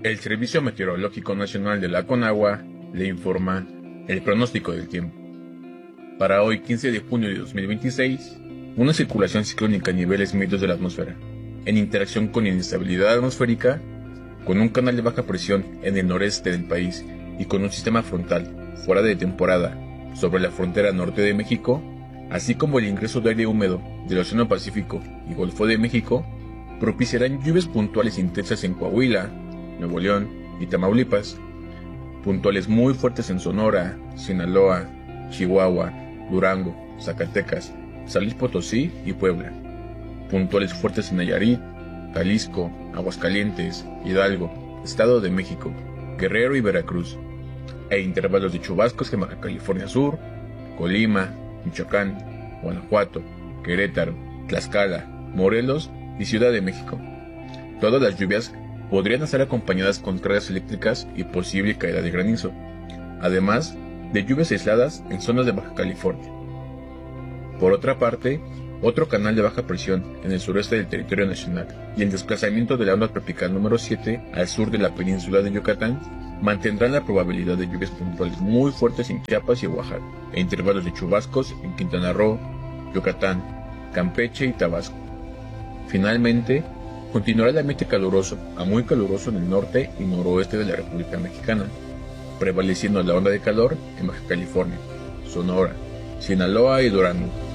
El Servicio Meteorológico Nacional de la Conagua le informa el pronóstico del tiempo. Para hoy, 15 de junio de 2026, una circulación ciclónica a niveles medios de la atmósfera, en interacción con inestabilidad atmosférica, con un canal de baja presión en el noreste del país y con un sistema frontal fuera de temporada sobre la frontera norte de México, así como el ingreso de aire húmedo del Océano Pacífico y Golfo de México, propiciarán lluvias puntuales intensas en Coahuila, Nuevo León y Tamaulipas, puntuales muy fuertes en Sonora, Sinaloa, Chihuahua, Durango, Zacatecas, San Luis Potosí y Puebla, puntuales fuertes en Nayarit, Jalisco, Aguascalientes, Hidalgo, Estado de México, Guerrero y Veracruz, e intervalos de chubascos en Baja California Sur, Colima, Michoacán, Guanajuato, Querétaro, Tlaxcala, Morelos y Ciudad de México. Todas las lluvias podrían estar acompañadas con cargas eléctricas y posible caída de granizo, además de lluvias aisladas en zonas de Baja California. Por otra parte, otro canal de baja presión en el sureste del territorio nacional y el desplazamiento de la onda tropical número 7 al sur de la península de Yucatán mantendrán la probabilidad de lluvias puntuales muy fuertes en Chiapas y Oaxaca, e intervalos de chubascos en Quintana Roo, Yucatán, Campeche y Tabasco. Finalmente, continuará el ambiente caluroso a muy caluroso en el norte y noroeste de la República Mexicana, prevaleciendo la onda de calor en Baja California, Sonora, Sinaloa y Durango.